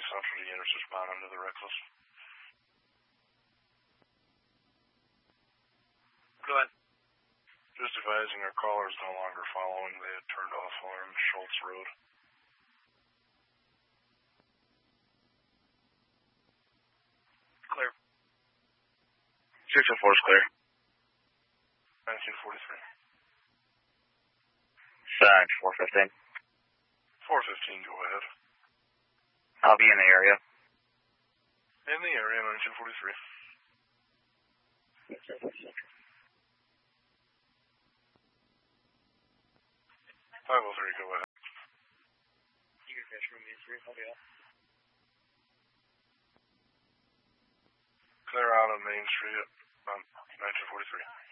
Central to units responding to the reckless. Go ahead. Just advising our caller is no longer following. They had turned off on Schultz Road. Clear. 604 is clear. 1943. Thanks, 415. 415, go ahead. I'll be in the area. In the area, 1943. 503, go ahead. You can finish room B3, I'll be out. Clear out on Main Street on 1943.